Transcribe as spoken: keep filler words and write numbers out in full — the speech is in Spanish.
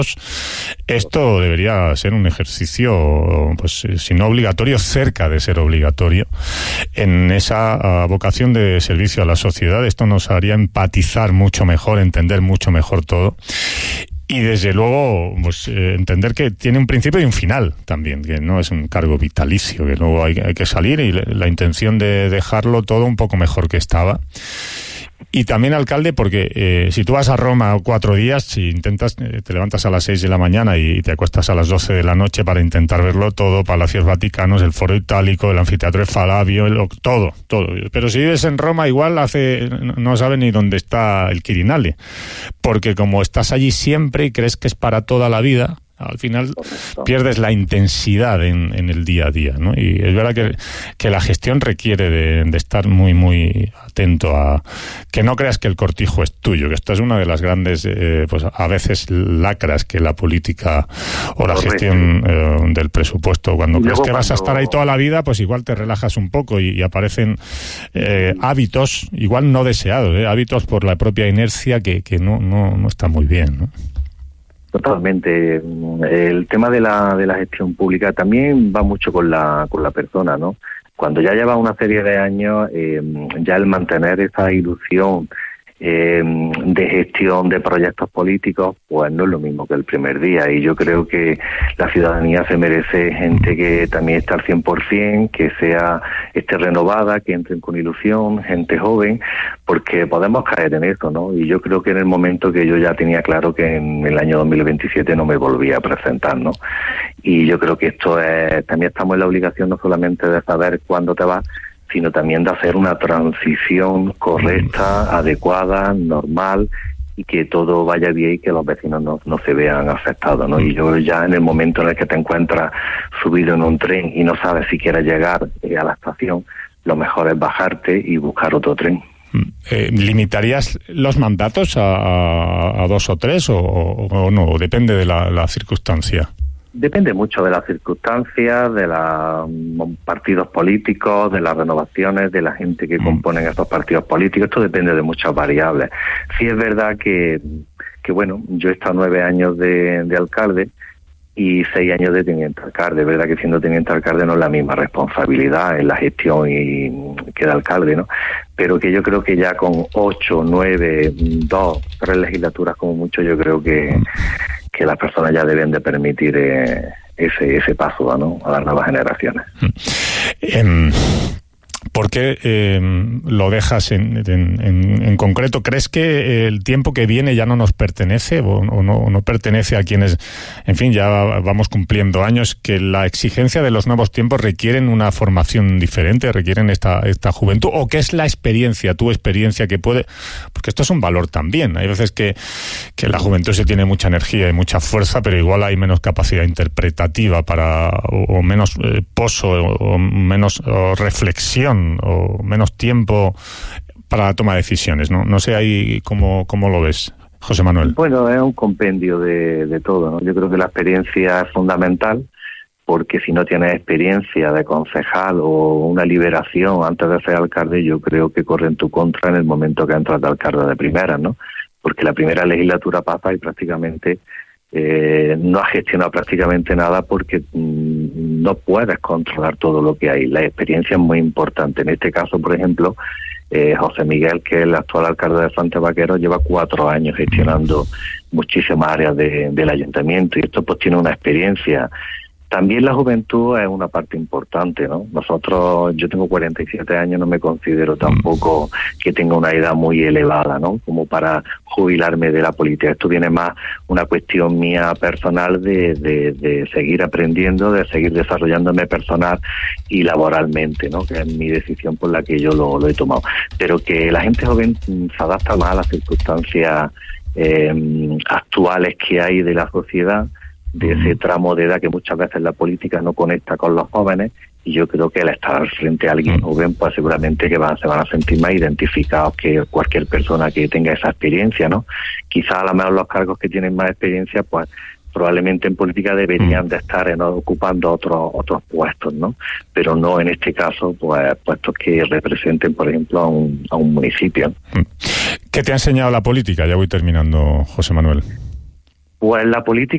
Esto debería ser un ejercicio, pues, si no obligatorio, cerca de ser obligatorio, en esa uh, vocación de servicio a la sociedad. Esto nos haría empatizar mucho mejor, entender mucho mejor todo. Y desde luego, pues eh, entender que tiene un principio y un final también, que no es un cargo vitalicio, que luego hay, hay que salir, y la, la intención de dejarlo todo un poco mejor que estaba. Y también, alcalde, porque eh, si tú vas a Roma cuatro días, si intentas, eh, te levantas a las seis de la mañana y, y te acuestas a las doce de la noche para intentar verlo todo, Palacios Vaticanos, el Foro Itálico, el Anfiteatro de Falavio, el, todo, todo. Pero si vives en Roma, igual hace no sabes ni dónde está el Quirinale, porque como estás allí siempre y crees que es para toda la vida, al final pierdes la intensidad en, en el día a día, ¿no? Y es verdad que, que la gestión requiere de, de estar muy, muy atento a que no creas que el cortijo es tuyo, que esta es una de las grandes, eh, pues a veces lacras que la política o la gestión eh, del presupuesto, cuando crees que vas a estar ahí toda la vida, pues igual te relajas un poco y, y aparecen eh, hábitos, igual no deseados, eh, hábitos por la propia inercia que, que no, no, no está muy bien, ¿no? Totalmente. El tema de la de la gestión pública también va mucho con la con la persona, ¿no? Cuando ya lleva una serie de años, eh, ya el mantener esa ilusión eh, de gestión de proyectos políticos, pues no es lo mismo que el primer día. Y yo creo que la ciudadanía se merece gente que también está al cien por ciento, que sea esté renovada, que entren con ilusión, gente joven, porque podemos caer en eso, ¿no? Y yo creo que en el momento que yo ya tenía claro que en el año dos mil veintisiete no me volvía a presentar, ¿no? Y yo creo que esto es, también estamos en la obligación no solamente de saber cuándo te vas, sino también de hacer una transición correcta, adecuada, normal, y que todo vaya bien y que los vecinos no, no se vean afectados, ¿no? Y yo ya en el momento en el que te encuentras subido en un tren y no sabes si quieres llegar eh, a la estación, lo mejor es bajarte y buscar otro tren. Eh, ¿Limitarías los mandatos a, a, a dos o tres o, o no? ¿Depende de la, la circunstancia? Depende mucho de las circunstancias, de los partidos políticos, de las renovaciones, de la gente que componen estos partidos políticos. Esto depende de muchas variables. Sí es verdad que, que bueno, yo he estado nueve años de, de alcalde y seis años de teniente alcalde. Es verdad que siendo teniente alcalde no es la misma responsabilidad en la gestión y que de alcalde, ¿no? Pero que yo creo que ya con ocho, nueve, dos, tres legislaturas como mucho, yo creo que que las personas ya deben de permitir eh, ese ese paso, ¿no?, a las nuevas generaciones. Um, ¿Por qué eh, lo dejas en, en, en, en concreto? ¿Crees que el tiempo que viene ya no nos pertenece o, o no, no pertenece a quienes, en fin, ya vamos cumpliendo años, que la exigencia de los nuevos tiempos requieren una formación diferente, requieren esta, esta juventud? ¿O qué es la experiencia, tu experiencia que puede...? Porque esto es un valor también. Hay veces que, que la juventud se tiene mucha energía y mucha fuerza, pero igual hay menos capacidad interpretativa para o, o menos eh, pozo o, o menos o reflexión o menos tiempo para la toma de decisiones, ¿no? No sé ahí cómo, cómo lo ves, José Manuel. Bueno, es un compendio de, de todo, ¿no? Yo creo que la experiencia es fundamental, porque si no tienes experiencia de concejal o una liberación antes de ser alcalde, yo creo que corre en tu contra en el momento que entras de alcalde de primera, ¿no? Porque la primera legislatura pasa y prácticamente Eh, no has gestionado prácticamente nada porque mmm, no puedes controlar todo lo que hay. La experiencia es muy importante. En este caso, por ejemplo, eh, José Miguel, que es el actual alcalde de Fuentes Vaqueros, lleva cuatro años gestionando muchísimas áreas de, del ayuntamiento, y esto pues tiene una experiencia. También la juventud es una parte importante, ¿no? Nosotros, yo tengo cuarenta y siete años, no me considero tampoco que tenga una edad muy elevada, ¿no?, como para jubilarme de la política. Esto viene más una cuestión mía personal de, de, de seguir aprendiendo, de seguir desarrollándome personal y laboralmente, ¿no?, que es mi decisión por la que yo lo, lo he tomado. Pero que la gente joven se adapta más a las circunstancias eh, actuales que hay de la sociedad, de ese tramo de edad que muchas veces la política no conecta con los jóvenes, y yo creo que al estar frente a alguien joven, pues seguramente que van, se van a sentir más identificados que cualquier persona que tenga esa experiencia, ¿no? Quizás a lo mejor los cargos que tienen más experiencia, pues probablemente en política deberían de estar, ¿no?, ocupando otros otros puestos, ¿no? Pero no en este caso, pues puestos que representen, por ejemplo, a un, a un municipio. ¿Qué te ha enseñado la política? Ya voy terminando, José Manuel. Pues la política